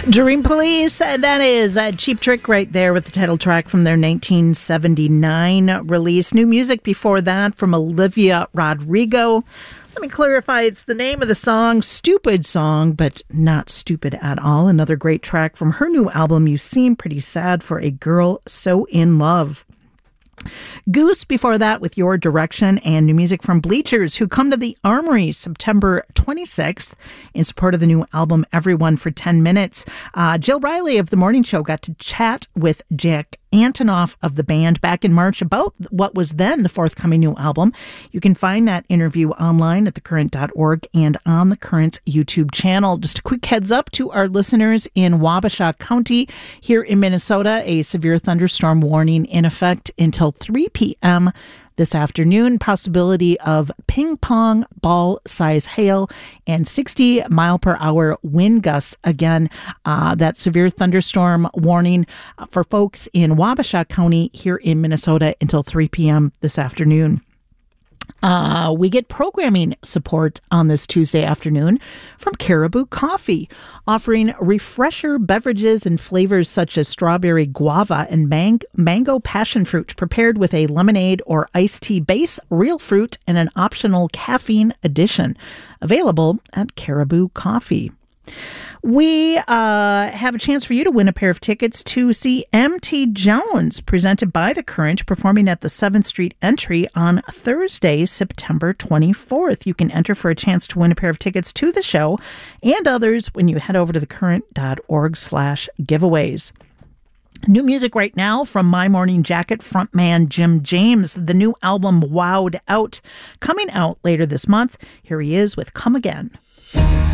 Dream Police, that is Cheap Trick right there with the title track from their 1979 release. New music before that from Olivia Rodrigo. Let me clarify, it's the name of the song, Stupid Song, but not stupid at all. Another great track from her new album, You Seem Pretty Sad for a Girl So In Love. Goose before that with Your Direction, and new music from Bleachers, who come to the Armory September 26th in support of the new album Everyone for 10 Minutes. Jill Riley of The Morning Show got to chat with Jack Antonoff of the band back in March about what was then the forthcoming new album. You can find that interview online at thecurrent.org and on the Current YouTube channel. Just a quick heads up to our listeners in Wabasha County here in Minnesota, a severe thunderstorm warning in effect until 3 p.m. this afternoon. Possibility of ping pong ball size hail and 60 mile per hour wind gusts. Again, that severe thunderstorm warning for folks in Wabasha County here in Minnesota until 3 p.m. this afternoon. We get programming support on this Tuesday afternoon from Caribou Coffee, offering refresher beverages and flavors such as strawberry guava and mango passion fruit, prepared with a lemonade or iced tea base, real fruit, and an optional caffeine addition. Available at Caribou Coffee. We have a chance for you to win a pair of tickets to see M.T. Jones, presented by The Current, performing at the 7th Street Entry on Thursday, September 24th. You can enter for a chance to win a pair of tickets to the show and others when you head over to thecurrent.org/giveaways. New music right now from My Morning Jacket frontman Jim James. The new album Wowed Out, coming out later this month. Here he is with Come Again.